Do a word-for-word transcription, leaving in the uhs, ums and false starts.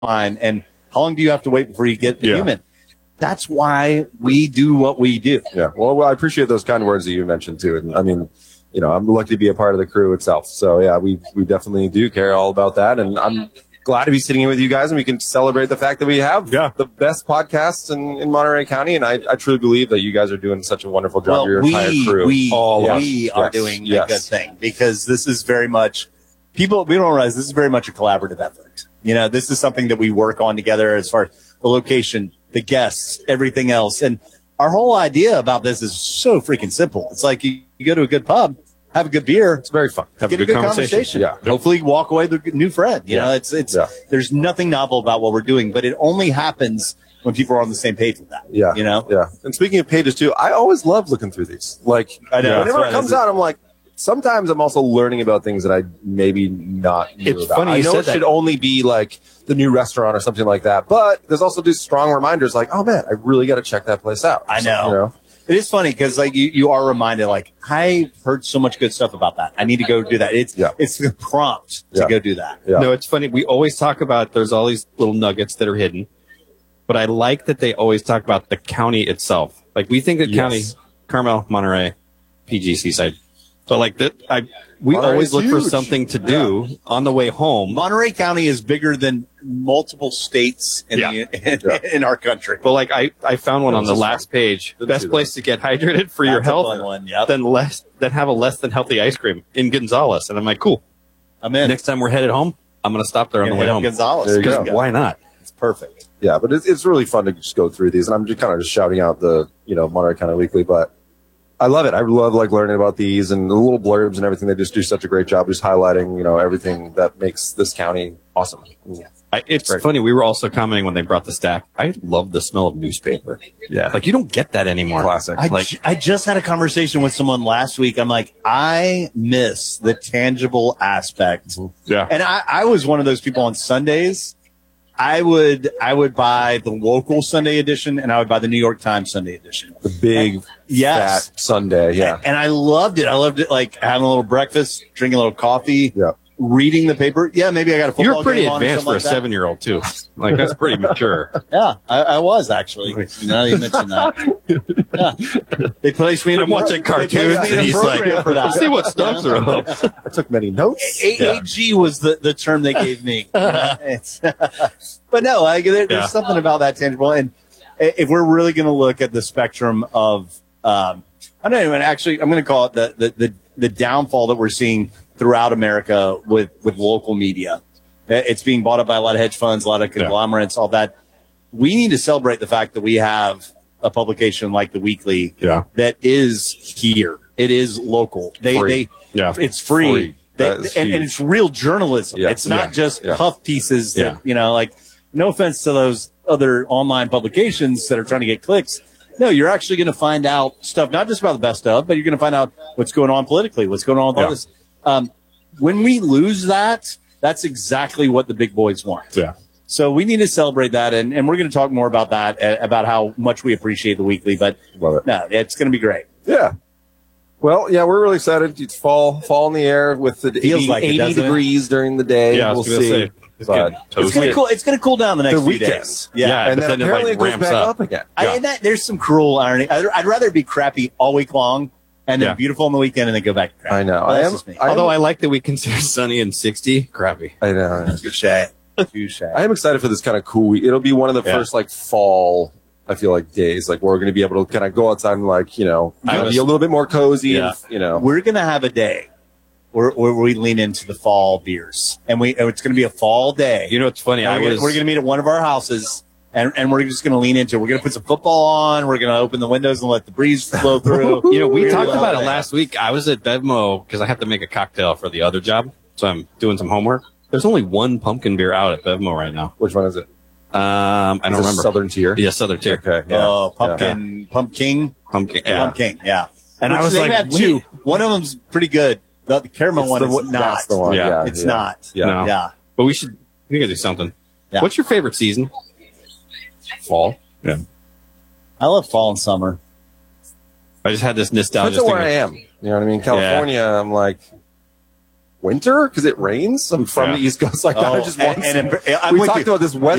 line, and how long do you have to wait before you get the yeah. human? That's why we do what we do. Yeah. Well, well, I appreciate those kind words that you mentioned too. And I mean, you know, I'm lucky to be a part of the crew itself. So yeah, we, we definitely do care all about that. And I'm glad to be sitting here with you guys, and we can celebrate the fact that we have yeah. the best podcasts in, in Monterey County. And I, I truly believe that you guys are doing such a wonderful job. Well, your we, entire crew. We, all we yes. are yes. doing yes. a good thing, because this is very much people, we don't realize this is very much a collaborative effort. You know, this is something that we work on together as far as the location, the guests, everything else. And our whole idea about this is so freaking simple. It's like you, you go to a good pub, have a good beer. It's very fun. Have get a good, good conversation. conversation. Yeah. Hopefully walk away with a new friend. You yeah. know, it's, it's, yeah. there's nothing novel about what we're doing, but it only happens when people are on the same page with that. Yeah. You know? Yeah. And speaking of pages too, I always love looking through these. Like, I know. whenever it comes out, I'm like, sometimes I'm also learning about things that I maybe not knew it's about. funny I know it that. should only be like the new restaurant or something like that, but there's also these strong reminders like, oh man, I really got to check that place out. I know. So, you know? It is funny because like you, you are reminded, like, I've heard so much good stuff about that. I need to go do that. It's yeah. it's the prompt to yeah. go do that. Yeah. No, it's funny. We always talk about there's all these little nuggets that are hidden, but I like that they always talk about the county itself. Like we think that yes. county, Carmel, Monterey, P G, Seaside. So like that, I we Monterey's always look huge. for something to do yeah. on the way home. Monterey County is bigger than multiple states in yeah. the, in, yeah. in our country. But like I, I found one on the last fun. page. The best place to get hydrated for That's your health. a fun one. Yep. Then less than have a less than healthy ice cream in Gonzales. And I'm like, cool. I'm in. Next time we're headed home, I'm gonna stop there on the way home. Gonzales. There you go. Why not? It's perfect. Yeah, but it's it's really fun to just go through these, and I'm just kind of just shouting out the you know Monterey County Weekly, but I love it. I love like learning about these and the little blurbs and everything. They just do such a great job just highlighting you know everything that makes this county awesome. Yeah. I, it's Great. funny. We were also commenting when they brought the stack. I love the smell of newspaper. Yeah, like you don't get that anymore. Classic. I, like ju- I just had a conversation with someone last week. I'm like, I miss the tangible aspect. yeah. And I, I was one of those people on Sundays. I would I would buy the local Sunday edition, and I would buy the New York Times Sunday edition. The big and, yes. fat Sunday. Yeah, and, and I loved it. I loved it, like having a little breakfast, drinking a little coffee. Yeah. Reading the paper. Yeah, maybe I got a football You're pretty game on or advanced for something a like that. seven-year-old too. Like that's pretty mature. Yeah, I, I was actually. Now that you mention that. Yeah. They placed me in I'm a watching they cartoons, placed me in and a he's program like, for that. "See what stumps are up." I took many notes. A- yeah. AG was the, the term they gave me. It's, but no, like, there, there's Yeah. something about that tangible. And if we're really going to look at the spectrum of, um, I don't know, and actually, I'm going to call it the, the, the, the downfall that we're seeing throughout America with, with local media. It's being bought up by a lot of hedge funds, a lot of conglomerates, yeah. all that. We need to celebrate the fact that we have a publication like the Weekly yeah. that is here. It is local. They, free. they, yeah. it's free. free. They, and, and it's real journalism. Yeah. It's not yeah. just yeah. puff pieces that, Yeah. you know, like, no offense to those other online publications that are trying to get clicks. No, you're actually going to find out stuff, not just about the best of, but you're going to find out what's going on politically, what's going on with Yeah. all this. Um, when we lose that, that's exactly what the big boys want. Yeah. So we need to celebrate that, and, and we're going to talk more about that, uh, about how much we appreciate the Weekly. But Love it. no, it's going to be great. Yeah. Well, yeah, we're really excited. It's fall, fall in the air with the Feels eighty, like it, eighty doesn't it? degrees during the day. Yeah, I we'll was gonna see. say, it's But- getting It's toasty. going to cool. It's going to cool down the next The few weekend. days. Yeah. and but then, then it, apparently like, it goes ramps back up. up again. I, Yeah. and that, there's some cruel irony. I'd, I'd rather be crappy all week long and then Yeah. beautiful on the weekend and then go back to crappy. I know. Well, I that's am. just me. I am, Although I like that we consider sunny and sixty crappy. I know. Touche. Touche. I am excited for this kind of cool week. It'll be one of the Yeah. first like fall, I feel like, days. Like we're going to be able to kind of go outside and like, you know, I was- be a little bit more cozy. Yeah. And, you know, We're going to have a day where, where we lean into the fall beers. And we it's going to be a fall day. You know, it's funny. And I we're was. gonna, we're going to meet at one of our houses. And, and we're just going to lean into it. We're going to put some football on. We're going to open the windows and let the breeze flow through. You know, we We're talked gonna about love it last week. I was at Bevmo because I have to make a cocktail for the other job, so I'm doing some homework. There's only one pumpkin beer out at Bevmo right now. which one is it? Um, I don't Is it remember. Southern Tier. Yeah, Southern Tier. Okay. Yeah. Oh, pumpkin, pumpkin, Pumpkin. Yeah. pumpkin, yeah. And I Which was they like, have two. One of them's pretty good. The, the caramel It's one the is one- not. That's the one. Yeah. Yeah. It's yeah. not. Yeah. No. Yeah. But we should. We gotta do something. Yeah. What's your favorite season? Fall. Yeah. I love fall and summer. I just had this nostalgia. Depends on thing where I of- am. You know what I mean? California, I'm like, winter because it rains. I'm from Yeah. the East Coast, so I kind Oh, of just want. and- and it- I'm we with talked you. about this weather.